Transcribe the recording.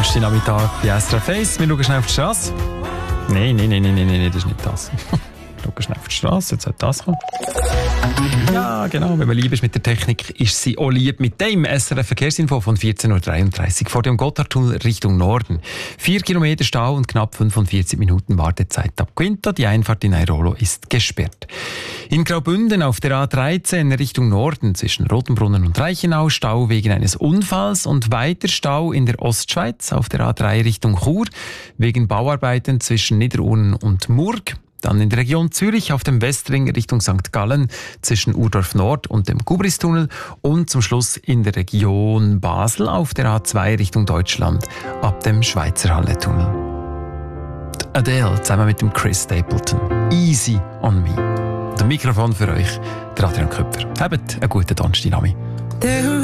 Donnerstagnachmittag bei SRF 1. Wir schauen schnell auf die Straße. Nein, das ist nicht das. Wir schauen schnell auf die Straße, jetzt sollte das kommen. Ja, genau, wenn man lieb ist mit der Technik, ist sie auch lieb mit dem SRF Verkehrsinfo von 14.33 Uhr vor dem Gotthardtunnel Richtung Norden. 4 Kilometer Stau und knapp 45 Minuten Wartezeit ab Quinto. Die Einfahrt in Airolo ist gesperrt. In Graubünden auf der A13 Richtung Norden zwischen Rotenbrunnen und Reichenau Stau wegen eines Unfalls und weiter Stau in der Ostschweiz auf der A3 Richtung Chur wegen Bauarbeiten zwischen Niederurnen und Murg. Dann in der Region Zürich auf dem Westring Richtung St. Gallen zwischen Urdorf Nord und dem Gubristunnel und zum Schluss in der Region Basel auf der A2 Richtung Deutschland ab dem Schweizerhalle-Tunnel. Adele zusammen mit dem Chris Stapleton. Easy on me. Das Mikrofon für euch, der Adrian Köpfer. Habt einen guten Donnerstagnachmittag.